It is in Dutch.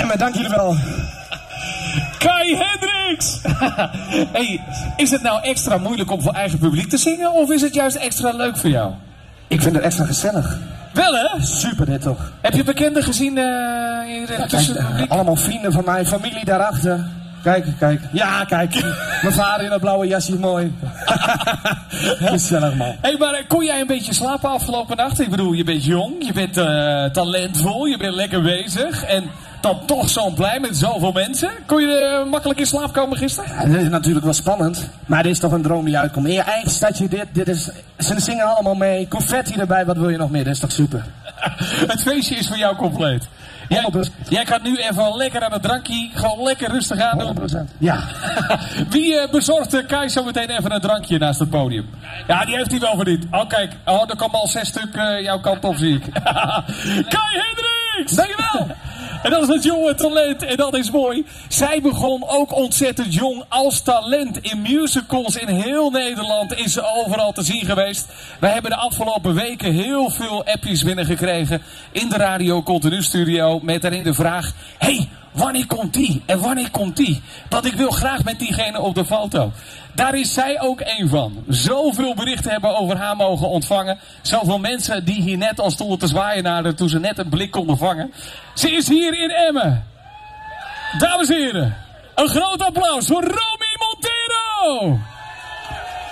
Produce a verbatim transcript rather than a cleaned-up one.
Emma, dank jullie wel. Kai Hendricks! Hey, is het nou extra moeilijk om voor eigen publiek te zingen? Of is het juist extra leuk voor jou? Ik vind het extra gezellig. Wel hè? Super dit toch. Heb je bekenden gezien uh, hier Ja, tussen kijk, het publiek? allemaal vrienden van mij, familie daarachter. Kijk, kijk. Ja, kijk. Mijn vader in dat blauwe jasje, mooi. Gezellig man. Hey, maar kon jij een beetje slapen afgelopen nacht? Ik bedoel, je bent jong, je bent uh, talentvol, je bent lekker bezig. En dan toch zo blij met zoveel mensen. Kon je uh, makkelijk in slaap komen gisteren? Ja, dit is natuurlijk wel spannend. Maar dit is toch een droom die uitkomt. In je eigen stadje dit. dit is, ze zingen allemaal mee. Confetti erbij, wat wil je nog meer? Dat is toch super. Het feestje is voor jou compleet. Jij, jij gaat nu even lekker aan het drankje, gewoon lekker rustig aan doen. honderd procent. Ja. Wie uh, bezorgt uh, Kai zo meteen even een drankje naast het podium? Ja, die heeft hij wel verdiend. Oh kijk, oh, er komen al zes stuk uh, jouw kant op, zie ik. Kai Hendricks! Dankjewel! En dat is het jonge talent en dat is mooi. Zij begon ook ontzettend jong als talent in musicals in heel Nederland. Is ze overal te zien geweest. Wij hebben de afgelopen weken heel veel appjes binnengekregen in de Radio Continu studio. Met daarin de vraag, hey, wanneer komt die? En wanneer komt die? Want ik wil graag met diegene op de foto. Daar is zij ook één van. Zoveel berichten hebben over haar mogen ontvangen. Zoveel mensen die hier net al stonden te zwaaien naar haar toen ze net een blik konden vangen. Ze is hier in Emmen. Dames en heren, een groot applaus voor Romy Montero.